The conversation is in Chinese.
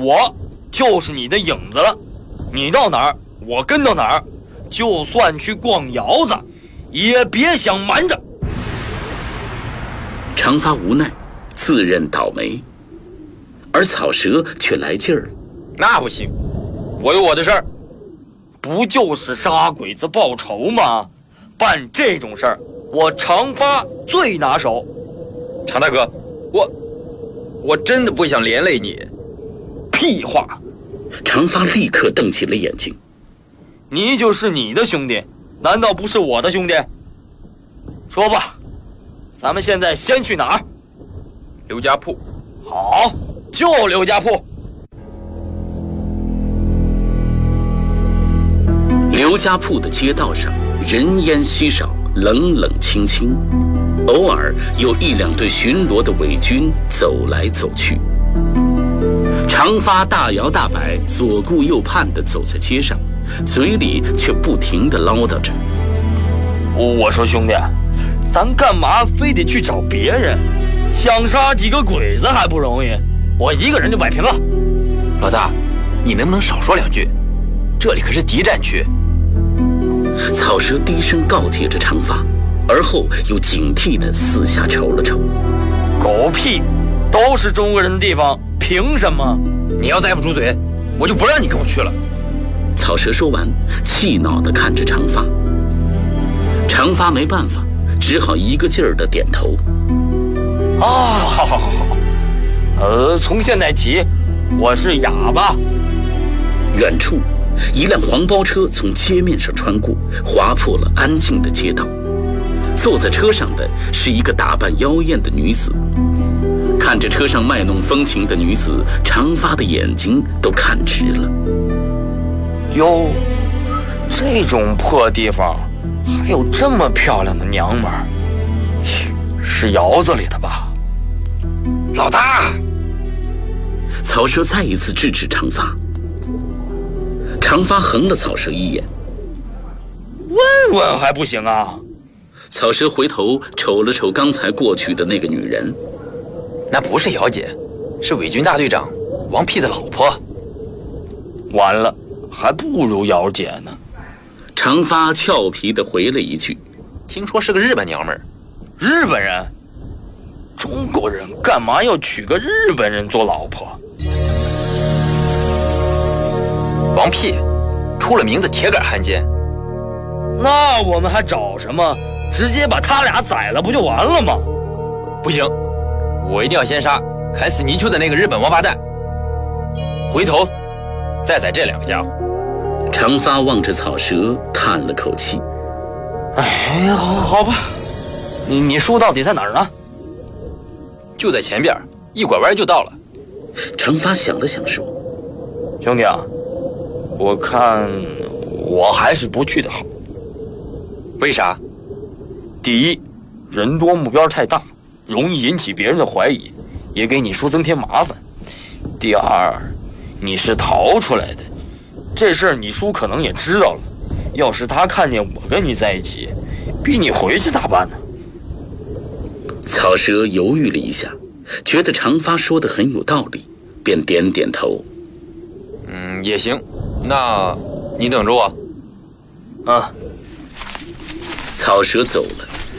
我就是你的影子了，你到哪儿我跟到哪儿，就算去逛窑子，也别想瞒着。 长发无奈，自认倒霉，而草蛇却来劲儿了。 那不行，我有我的事儿，不就是杀鬼子报仇吗？办这种事儿，我长发最拿手。 常大哥，我真的不想连累你。 屁话！ 长发立刻瞪起了眼睛。 你就是你的兄弟，难道不是我的兄弟？说吧，咱们现在先去哪儿？ 刘家铺。 好，就刘家铺。 刘家铺的街道上人烟稀少，冷冷清清，偶尔有一两队巡逻的伪军走来走去。长发大摇大摆，左顾右盼地走在街上，嘴里却不停地唠叨着。 我说兄弟，咱干嘛非得去找别人？想杀几个鬼子还不容易，我一个人就摆平了。 老大，你能不能少说两句？这里可是敌占区。 草蛇低声告诫着长发，而后又警惕地四下瞅了瞅。 狗屁，都是中国人的地方，凭什么？ 你要再不住嘴，我就不让你跟我去了。 草蛇说完，气恼地看着长发。长发没办法，只好一个劲儿地点头。 好。从现在起，我是哑巴。 远处，一辆黄包车从街面上穿过，划破了安静的街道。坐在车上的是一个打扮妖艳的女子。看着车上卖弄风情的女子，长发的眼睛都看直了。 哟，这种破地方还有这么漂亮的娘们儿，是窑子里的吧？ 老大！ 草蛇再一次制止长发。长发横了草蛇一眼。 问问还不行啊？ 草蛇回头瞅了瞅刚才过去的那个女人。 那不是姚姐，是伪军大队长王屁的老婆。 完了，还不如姚姐呢。 长发俏皮地回了一句：“ 听说是个日本娘们儿。” 日本人？中国人干嘛要娶个日本人做老婆？ 王屁，出了名的铁杆汉奸。 那我们还找什么？直接把他俩宰了不就完了吗？ 不行，我一定要先杀砍死泥鳅的那个日本王八蛋，回头再宰这两个家伙。 长发望着草蛇，叹了口气。 哎呀，好吧，你书到底在哪儿呢？ 就在前边，一拐弯就到了。 长发想了想说：“ 兄弟啊，我看我还是不去的好。 为啥？ 第一，人多目标太大，容易引起别人的怀疑，也给你叔增添麻烦。第二，你是逃出来的，这事儿你叔可能也知道了。要是他看见我跟你在一起，逼你回去咋办呢？” 草蛇犹豫了一下，觉得长发说的很有道理，便点点头。 也行，那你等着我。 草蛇走了，